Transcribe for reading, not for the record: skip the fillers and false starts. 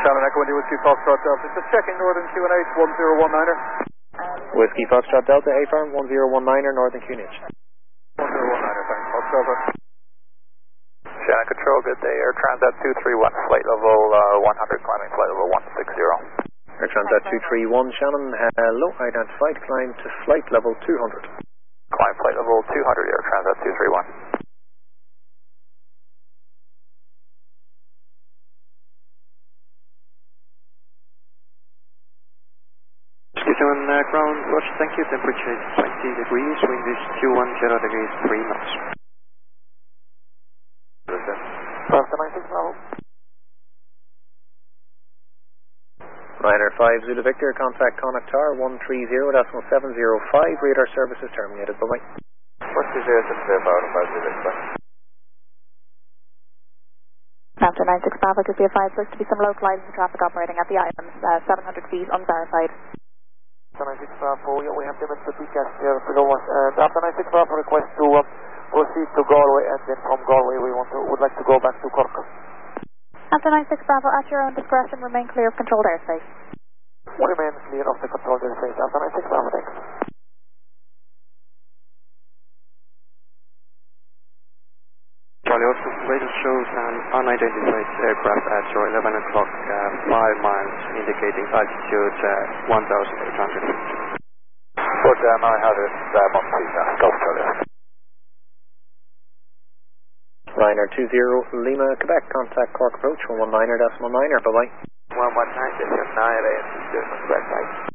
Shannon Echo, India Whiskey Foxtrot Delta. Just checking Northern QNH 1019er. Whiskey Foxtrot Delta, A-Firm 1019er, Northern QNH. 1019er, thanks. Foxtrot. Shannon Control, good day. Air Transat 231, flight level 100, climbing flight level 160. Air Transat 231, Shannon, hello, identified, climb to flight level 200. Climb flight level 200, Air Transat 231. Ground, watch, thank you, temperature is 20 degrees, wind is 210 degrees, 3 knots. Delta 96 Bravo. Ryanair 5 Zulu Victor, contact Connacht Tower 130.705, radar services terminated, bye-bye. 1070 Bravo, 5 Zulu Victor. Delta 96 Bravo, could be advised there's to be some localizing traffic operating at the islands, 700 feet unverified. Delta 96 Bravo, yeah, we have limits to PCAS here, Delta 96 Bravo request to proceed to Galway, and then from Galway we would like to go back to Cork. Delta 96 Bravo, at your own discretion, remain clear of controlled airspace. We remain clear of the controlled airspace, Delta 96 Bravo, thanks. Charlie Oscar, radar shows an unidentified aircraft at your 11 o'clock, 5 miles, indicating altitude 1,800 feet. Good, I have it, Montpellier, Gulf Charlie. Ryanair 20 Lima, Quebec, contact Cork approach 119er.9er, bye-bye. 119, this is 9 a.m. Quebec,